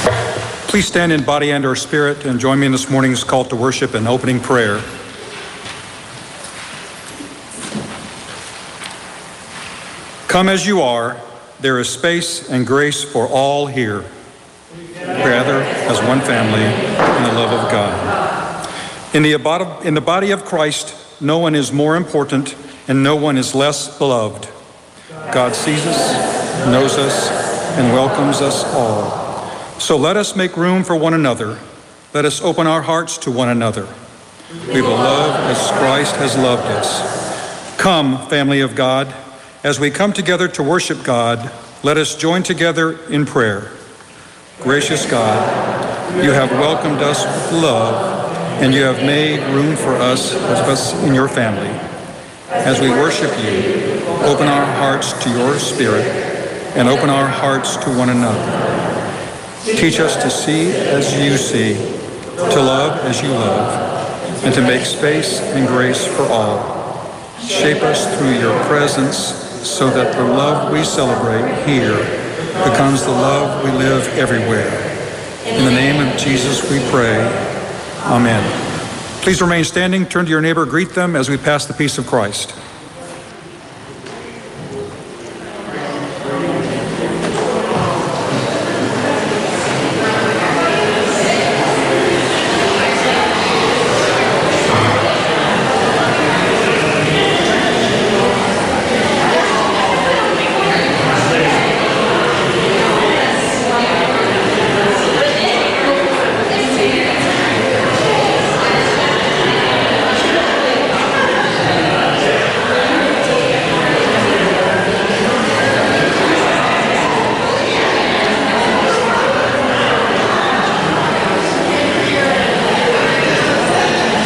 Please stand in body and or spirit and join me in this morning's call to worship and opening prayer. Come as you are, there is space and grace for all here. Gather as one family in the love of God. In the body of Christ, no one is more important and no one is less beloved. God sees us, knows us, and welcomes us all. So let us make room for one another. Let us open our hearts to one another. We will love as Christ has loved us. Come, family of God, as we come together to worship God, let us join together in prayer. Gracious God, you have welcomed us with love, and you have made room for us in your family. As we worship you, open our hearts to your Spirit and open our hearts to one another. Teach us to see as you see, to love as you love, and to make space and grace for all. Shape us through your presence so that the love we celebrate here becomes the love we live everywhere. In the name of Jesus we pray. Amen. Please remain standing, turn to your neighbor, greet them as we pass the peace of Christ.